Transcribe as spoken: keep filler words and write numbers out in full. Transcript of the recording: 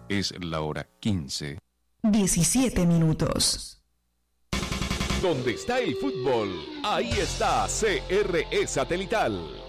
Es la hora quince. diecisiete minutos. Donde está el fútbol, ahí está C R E Satelital.